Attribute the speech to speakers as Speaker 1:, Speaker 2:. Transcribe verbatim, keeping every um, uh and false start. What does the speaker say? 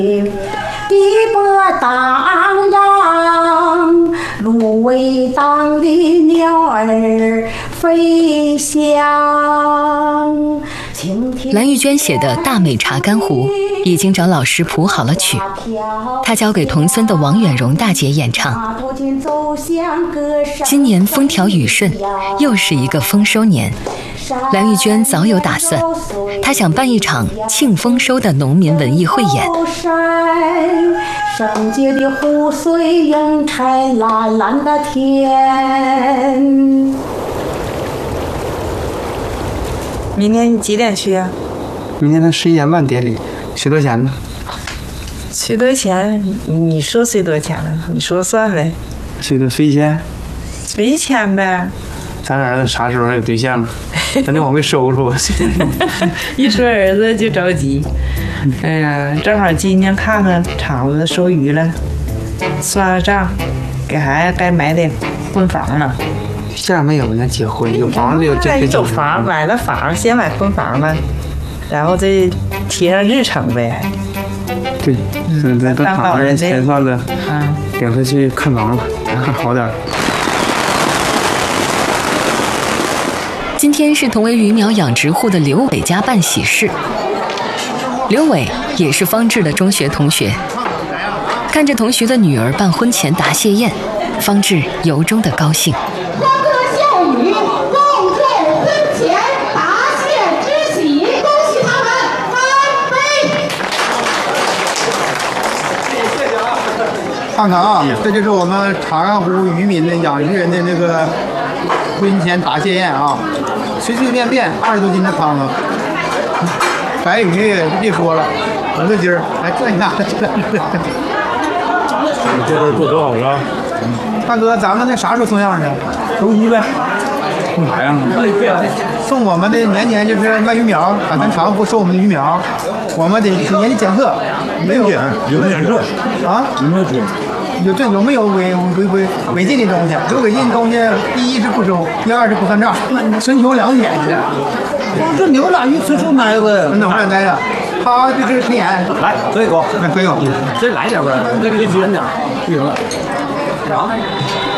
Speaker 1: 碧波荡漾，芦苇荡里鸟儿飞翔。
Speaker 2: 蓝玉娟写的《大美茶干湖》已经找老师谱好了曲，她交给同村的王远荣大姐演唱。今年风调雨顺，又是一个丰收年。蓝玉娟早有打算，她想办一场庆丰收的农民文艺汇演。
Speaker 1: 圣洁的湖水映衬蓝蓝的天。
Speaker 3: 明天你几点去啊？
Speaker 4: 明天他十一点半典礼，许多钱呢？
Speaker 3: 许多钱？你说许多钱了？你说算呗。
Speaker 4: 许多飞钱？
Speaker 3: 飞钱呗。
Speaker 4: 咱儿子啥时候有对象了？咱得往回收收。
Speaker 3: 一说儿子就着急。哎呀，正好今年看看厂子收鱼了，算个账，给孩子该买点婚房了。
Speaker 4: 现在没有呢，结婚有房子有这这
Speaker 3: 有房，买了房先买婚房了，然后再贴上日程呗。
Speaker 4: 对，嗯，咱都躺着钱算了，
Speaker 3: 嗯，
Speaker 4: 领他去看房吧，看好点。
Speaker 2: 今天是同为鱼苗养殖户的刘伟家办喜事。刘伟也是方志的中学同学，看着同学的女儿办婚前答谢宴，方志由衷的高兴。
Speaker 5: 欢歌笑语，共祝婚前答谢之喜，恭喜他们，干杯！
Speaker 6: 看看啊，这就是我们茶干湖渔民的养殖人的那个婚前答谢宴啊，随随便便二十多斤的汤啊，白鱼别说了，五个斤儿，来这一下，
Speaker 7: 你这都做多少了？
Speaker 6: 大哥，咱们那啥时候送样去？
Speaker 7: 周一呗。送啥样？
Speaker 6: 送我们的年年就是卖鱼苗，把咱茶干湖收我们的鱼苗，我们得年年检测，没有
Speaker 7: 有没有检测
Speaker 6: 啊？
Speaker 7: 有没有检？
Speaker 6: 有这有没有违违违违禁的东西？有违禁的东西，第一是不收，第二是不算账，申求两点去。
Speaker 8: 这牛栏鱼催促买个，
Speaker 6: 等会儿待着，他这是推演，
Speaker 8: 来这个，
Speaker 6: 来朋友，
Speaker 8: 再来点呗，那个离远点，不行了。
Speaker 6: 啥？